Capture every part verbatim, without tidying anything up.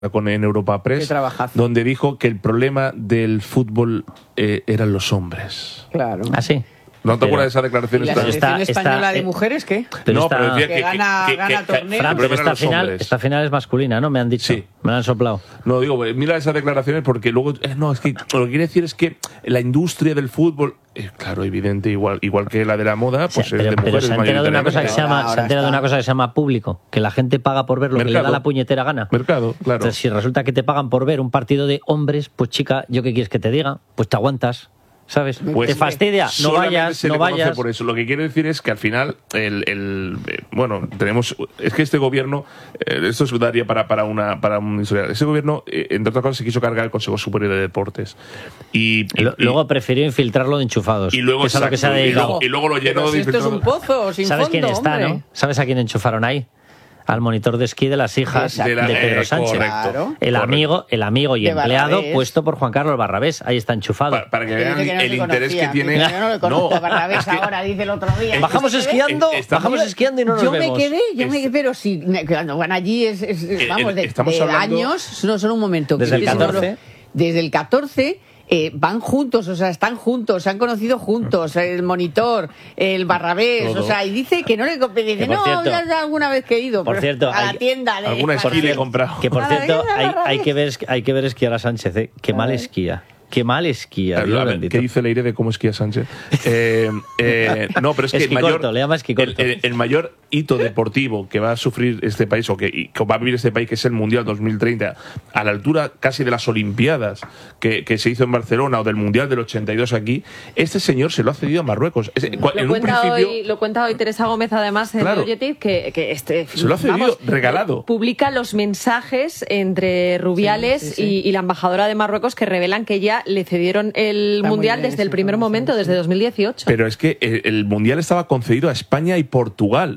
con en Europa Press, donde dijo que el problema del fútbol eh, eran los hombres. Claro. ¿Ah, sí? ¿No te acuerdas de esa declaración? ¿Y la selección española está, de mujeres qué? Pero no, está, pero decía que, que, gana, que, gana que, torneos. Fran, pero esta final, esta final es masculina, ¿no? Me han dicho. Sí. Me la han soplado. No, digo, mira esas declaraciones porque luego... Eh, no, es que lo que quiere decir es que la industria del fútbol... Eh, claro, evidente, igual igual que la de la moda, pues sí, es pero, de mujeres. Pero se ha enterado, de una cosa que se llama, ahora se ha enterado de una cosa que se llama público, que la gente paga por ver lo Mercado. que le da la puñetera gana. Mercado, claro. Entonces, si resulta que te pagan por ver un partido de hombres, pues chica, ¿yo qué quieres que te diga? Pues te aguantas. ¿Sabes? Pues te fastidia, no vayas, se no le conoce vayas. Por eso. Lo que quiero decir es que al final, el, el eh, bueno, tenemos. Es que este gobierno, eh, esto se daría para, para una para un historial. Ese gobierno, eh, entre otras cosas, se quiso cargar el Consejo Superior de Deportes. Y, y, L- luego prefirió infiltrarlo de enchufados. Y luego, que es a lo que se ha dedicado. y luego, y luego lo llenó Pero de si esto es un pozo sin ¿Sabes fondo, quién está, hombre? no? ¿Sabes a quién enchufaron ahí? Al monitor de esquí de las hijas Exacto. de, la- Pedro eh, Sánchez. correcto, el correcto. amigo, el amigo y De empleado Barrabés. puesto por Juan Carlos Barrabés. Ahí está enchufado. Para, para que Que vean dice que no el se interés conocía. que tiene. Dice que yo no lo conozco No, a Barrabés es que- ahora, dice el otro día. Bajamos esquiando, Eh, estamos- bajamos esquiando y no nos yo vemos. me quedé, yo me Es- quedé, pero si cuando van allí es, es- es- Eh, vamos, eh, de, estamos de hablando- años, no solo un momento. Desde el que- catorce. Desde el catorce eh, van juntos, o sea, están juntos, se han conocido juntos, el monitor, el Barrabés, Todo. o sea, y dice que no le dice, Que por no, cierto- ya, ya alguna vez que he ido, por pero cierto, a la hay- tienda de Alguna esquí le he comprado. Que por A la cierto, vida, hay, Barrabés. hay que ver hay que ver esquiar a Sánchez, ¿eh? Qué mal esquía. Qué mal esquía. A Dios ver, bendito. ¿qué dice Leire de cómo esquía Sánchez? Eh, eh, no, pero es que el Esquicorto, mayor, le llama esquicorto. el, el- el mayor hito deportivo que va a sufrir este país o que, y que va a vivir este país, que es el Mundial dos mil treinta, a la altura casi de las Olimpiadas que, que se hizo en Barcelona o del Mundial del ochenta y dos aquí, este señor se lo ha cedido a Marruecos. Es- en Lo un cuenta, principio, hoy, lo cuenta hoy Teresa Gómez, además, en Claro. el Yeti, que, que este, Se lo ha cedido regalado. publica los mensajes entre Rubiales Sí, sí, sí. Y, y la embajadora de Marruecos que revelan que ya le cedieron el Está muy Mundial bien desde el esa primer información, momento, sí. desde dos mil dieciocho. pero es que el, el Mundial estaba concedido a España y Portugal.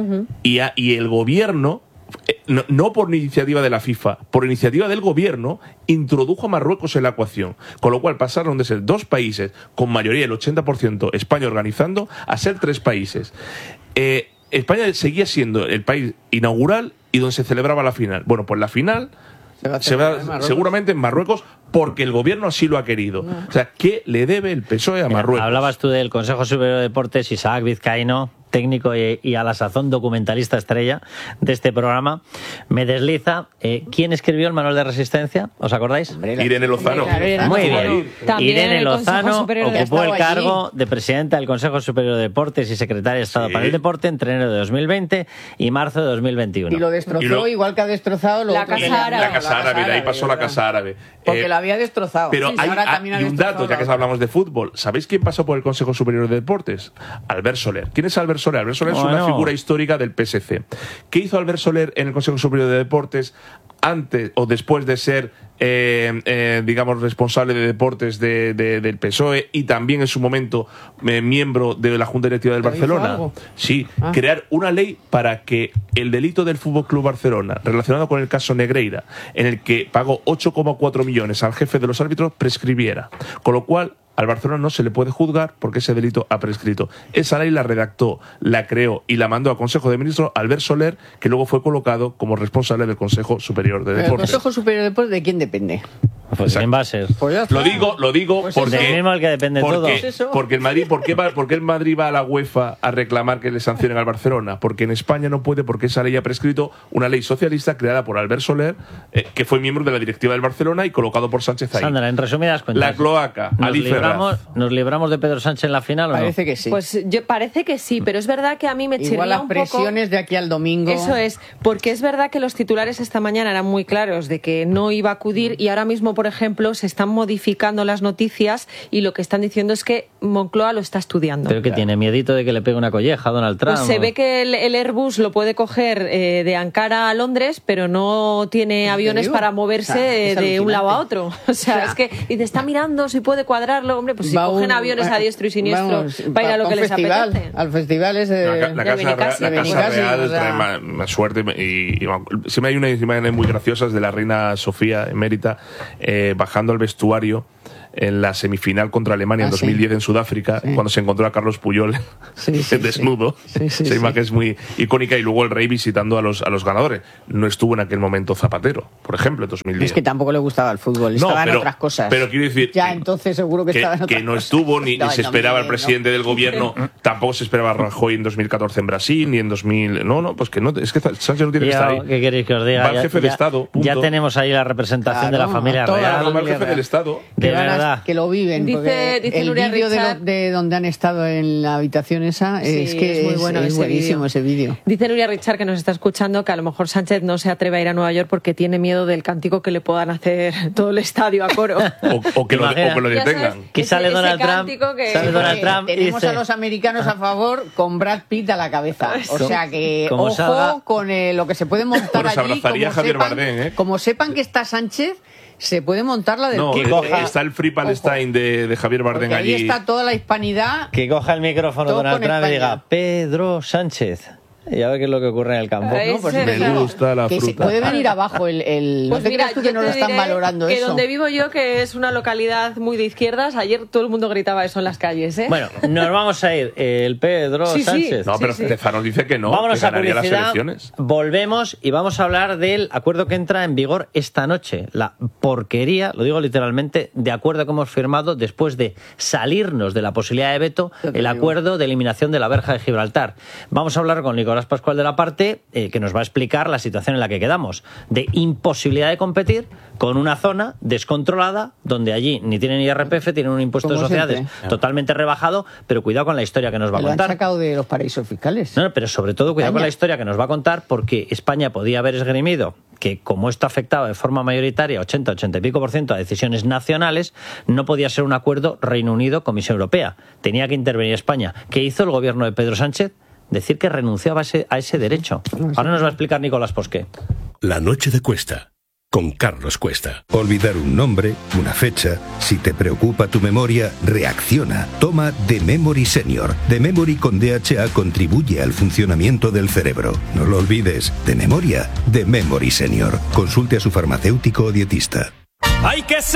y, a- y el gobierno, eh, no, no por iniciativa de la FIFA, por iniciativa del gobierno, introdujo a Marruecos en la ecuación. Con lo cual pasaron de ser dos países con mayoría, el ochenta por ciento, España organizando, a ser tres países. Eh, España seguía siendo el país inaugural y donde se celebraba la final. Bueno, pues la final Se va a se va celebrar en Marruecos. seguramente en Marruecos porque el gobierno así lo ha querido. O sea, ¿qué le debe el P S O E a Mira, Marruecos? hablabas tú del Consejo Superior de Deportes, Isaac Vizcaíno, técnico y, y a la sazón documentalista estrella de este programa, me desliza. Eh, ¿Quién escribió el manual de resistencia? ¿Os acordáis? Hombre, la- Irene Lozano. Claro, Irene Muy Lozano. bien. También Irene el Consejo Lozano Superior de- ocupó el Ya estaba cargo de presidenta del Consejo Superior de Deportes y secretaria de Estado Sí. para el Deporte entre enero de dos mil veinte y marzo de dos mil veintiuno. Y lo destrozó Y lo- igual que ha destrozado lo La otro que Casa le han Árabe. dado, La Casa Árabe, de ahí pasó la ¿verdad? Casa Árabe. Porque Eh, la había destrozado. Pero Sí, hay, ahora hay- también ha y un destrozado dato, ya que la- hablamos de fútbol. ¿Sabéis quién pasó por el Consejo Superior de Deportes? Albert Soler. ¿Quién es Albert Soler? Albert Soler es Bueno. una figura histórica del P S C. ¿Qué hizo Albert Soler en el Consejo Superior de Deportes antes o después de ser, eh, eh, digamos, responsable de deportes de, de- del P S O E y también en su momento eh, miembro de la Junta Directiva del ¿Pero hizo Barcelona? algo? Sí, Ah. crear una ley para que el delito del Fútbol Club Barcelona, relacionado con el caso Negreira, en el que pagó ocho coma cuatro millones al jefe de los árbitros, prescribiera. Con lo cual, al Barcelona no se le puede juzgar porque ese delito ha prescrito. Esa ley la redactó, la creó y la mandó al Consejo de Ministros Albert Soler, que luego fue colocado como responsable del Consejo Superior de Pero el Deportes. Consejo Superior de Deportes, ¿de quién depende? Pues ¿quién va a ser? Pues ya está. Lo digo, lo digo Pues porque, Del mismo al que depende porque, todo. Pues eso. porque el Madrid, ¿por qué, va, por qué el Madrid va a la UEFA a reclamar que le sancionen al Barcelona? Porque en España no puede, porque esa ley ha prescrito una ley socialista creada por Albert Soler, eh, que fue miembro de la directiva del Barcelona y colocado por Sánchez ahí. Sandra, en resumidas cuentas. La cloaca, ¿nos Ali libramos, Ferraz. ¿Nos libramos de Pedro Sánchez en la final o no? Parece que sí. Pues yo, parece que sí, pero es verdad que a mí me Igual chirría las un presiones poco. de aquí al domingo. Eso es, porque es verdad que los titulares esta mañana eran muy claros de que no iba a acudir y ahora mismo, por ejemplo, se están modificando las noticias y lo que están diciendo es que Moncloa lo está estudiando. Pero que tiene miedito de que le pegue una colleja a Donald Trump. Pues se ¿o? ve que el, el Airbus lo puede coger eh, de Ankara a Londres, pero no tiene ¿En aviones serio? para moverse O sea, es de un lado a alucinante. otro. O sea, O sea, es que y te está mirando si puede cuadrarlo. Hombre, pues si Va cogen un- aviones a diestro y siniestro vamos, para ir a lo pa- que un les festival, apetece. al festival ese La, ca- la de Casa, Real, Benicassi, la de Casa Benicassi, Real o sea. trae más, más suerte y, y siempre hay unas imágenes muy graciosas de la reina Sofía emérita eh, bajando al vestuario en la semifinal contra Alemania ah, en dos mil diez sí. en Sudáfrica, sí. cuando se encontró a Carlos Puyol sí, sí, desnudo. Sí. Sí, sí, Esa sí. imagen es muy icónica, y luego el rey visitando a los, a los ganadores. No estuvo en aquel momento Zapatero, por ejemplo, en dos mil diez. Es que tampoco le gustaba el fútbol, No, estaba pero- en otras cosas. pero quiero decir Ya, que- entonces seguro que, que, estaba en otras que no cosas. estuvo, ni, No, ni se no, esperaba el no. presidente del gobierno, tampoco se esperaba Rajoy en dos mil catorce en Brasil, ni en dos mil... No, no, pues que no, es que Sánchez no tiene que estar ahí. ¿Qué queréis que os diga? Va el Ya- jefe de ya- Estado, punto. Ya tenemos ahí la representación Claro, de la familia toda la real. Claro, va el familia jefe real. del Estado. De que, van a- verdad. que lo viven. Dice- porque dice el Nuria vídeo de, Richard- lo- de donde han estado en la habitación esa Sí, es que es muy es, bueno es ese buenísimo vídeo. ese vídeo. Dice Nuria Richard, que nos está escuchando, que a lo mejor Sánchez no se atreve a ir a Nueva York porque tiene miedo del cántico que le puedan hacer todo el estadio a coro. O, o que, lo, Imagina. o que lo Ya detengan. sabes, Que ese- sale ese Donald Trump, cántico que- sale Donald Porque Trump y tenemos dice- a los americanos a favor con Brad Pitt a la cabeza. O sea que Como ojo salga- con eh, lo que se puede montar Bueno, se allí. abrazaría como Javier sepan, Bardem, ¿eh? Como sepan que está Sánchez, se puede montar la del No, que eh, coja. está el Free Palestine de, de Javier Bardem Porque ahí allí. está toda la hispanidad. Que coja el micrófono Todo Donald con Trump y España. diga Pedro Sánchez. Y a ver qué es lo que ocurre en el campo. Ay, No, pues Me claro, gusta la que se fruta. puede venir abajo el... el Pues no te mira, creas tú yo que no te lo están diré valorando que eso. donde vivo yo, que es una localidad muy de izquierdas, ayer todo el mundo gritaba eso en las calles, ¿eh? Bueno, nos vamos a ir. El Pedro Sí, sí. Sánchez. No, pero Sí, sí. Tezanos dice que no, Vámonos que a ganaría las publicidad, elecciones. volvemos y vamos a hablar del acuerdo que entra en vigor esta noche. La porquería, lo digo literalmente, de acuerdo que hemos firmado después de salirnos de la posibilidad de veto, Yo te el digo. acuerdo de eliminación de la verja de Gibraltar. Vamos a hablar con Nicolás Pascual de la Parte, eh, que nos va a explicar la situación en la que quedamos, de imposibilidad de competir con una zona descontrolada, donde allí ni tienen I R P F, tienen un impuesto Como de sociedades siempre. totalmente rebajado, pero cuidado con la historia que nos va a Lo han contar. sacado de los paraísos fiscales. No, no, pero sobre todo cuidado con España. la historia que nos va a contar, porque España podía haber esgrimido que como esto afectaba de forma mayoritaria, ochenta, ochenta y pico por ciento a decisiones nacionales, no podía ser un acuerdo Reino Unido-Comisión Europea. Tenía que intervenir España. ¿Qué hizo el gobierno de Pedro Sánchez? Decir que renunciaba a ese, a ese derecho. Ahora nos va a explicar Nicolás Posqué. La noche de Cuesta, con Carlos Cuesta. Olvidar un nombre, una fecha. Si te preocupa tu memoria, reacciona. Toma The Memory Senior. The Memory con D H A contribuye al funcionamiento del cerebro. No lo olvides. De memoria, The Memory Senior. Consulte a su farmacéutico o dietista. Hay que